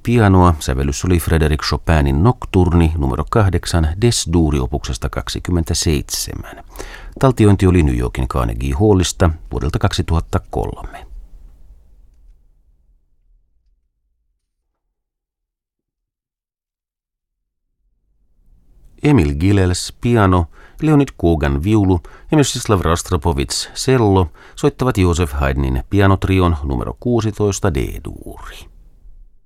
pianoa. Sävellys oli Frédéric Chopinin Nocturni numero 8 Des-Dur-opuksesta 27. Taltiointi oli New Yorkin Carnegie Hallista vuodelta 2003. Emil Gilels piano, Leonid Kogan viulu ja Mstislav Rostropovits cello soittavat Joseph Haydnin pianotrion numero 16 D-duuri.